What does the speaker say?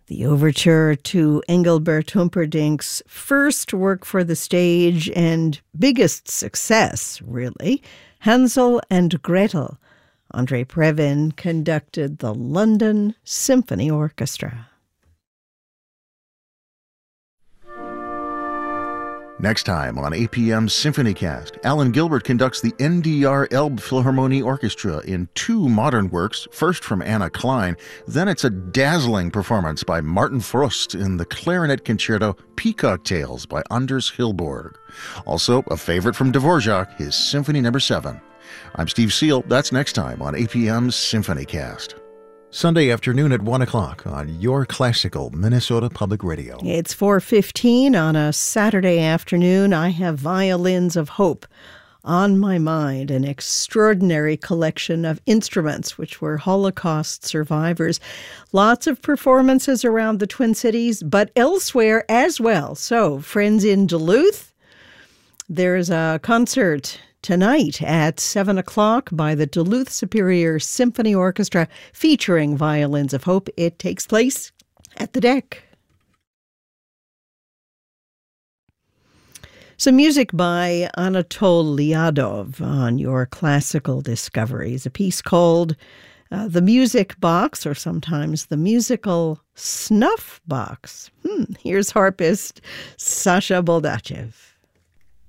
The overture to Engelbert Humperdinck's first work for the stage and biggest success, really, Hansel and Gretel. Andrei Previn conducted the London Symphony Orchestra. Next time on APM SymphonyCast, Alan Gilbert conducts the NDR Elbphilharmonie Orchestra in two modern works, first from Anna Klein, then it's a dazzling performance by Martin Frost in the clarinet concerto Peacock Tales by Anders Hillborg. Also, a favorite from Dvorak, his Symphony No. 7. I'm Steve Seal. That's next time on APM SymphonyCast. Sunday afternoon at 1 o'clock on your classical Minnesota Public Radio. It's 4:15 on a Saturday afternoon. I have Violins of Hope on my mind, an extraordinary collection of instruments which were Holocaust survivors. Lots of performances around the Twin Cities, but elsewhere as well. So, friends in Duluth, there's a concert tonight at 7 o'clock by the Duluth Superior Symphony Orchestra featuring Violins of Hope. It takes place at the Deck. Some music by Anatol Liadov on your classical discoveries. A piece called The Music Box, or sometimes The Musical Snuff Box. Here's harpist Sasha Boldachev.